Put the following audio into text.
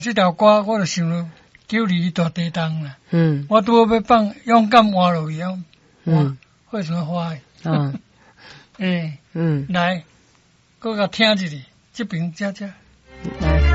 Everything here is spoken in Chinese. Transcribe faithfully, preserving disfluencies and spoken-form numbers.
这条歌我就想到九里大地动啦。 嗯， 我拄好要放勇敢活落去啊， 嗯， 为什么花？ 啊， 诶， 嗯， 来，搁甲听一下，这边遮遮。